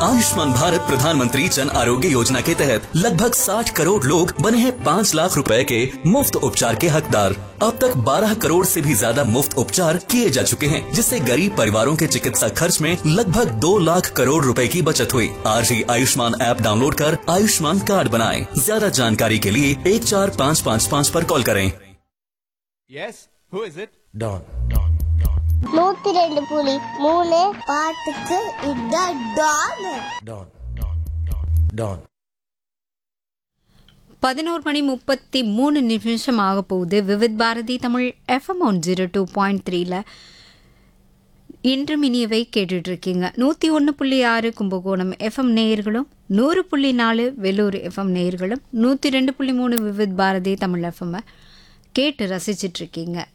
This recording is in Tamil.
आयुष्मान भारत प्रधानमंत्री जन आरोग्य योजना के तहत लगभग 60 करोड़ लोग बने हैं 5 लाख रुपए के मुफ्त उपचार के हकदार। अब तक 12 करोड़ से भी ज्यादा मुफ्त उपचार किए जा चुके हैं, जिससे गरीब परिवारों के चिकित्सा खर्च में लगभग 2 लाख करोड़ रुपए की बचत हुई। आज ही आयुष्मान ऐप डाउनलोड कर आयुष्मान कार्ड बनाएं। ज्यादा जानकारी के लिए 14555 पर कॉल करें। Yes, who is it? Don. 102.3 பாட்டுக்கு இதான் டான். Don. 11:33 ஆக போகுது. விவித் பாரதி தமிழ் FM 102.3ல இன்று மினியவை கேட்டுட்டு இருக்கீங்க. 101.6 கும்பகோணம் FM நேயர்களும், 100.4 வெள்ளூர் FM நேயர்களும், 102.3 விவித் பாரதி தமிழ் FM கேட்டு ரசிச்சிட்டு இருக்கீங்க.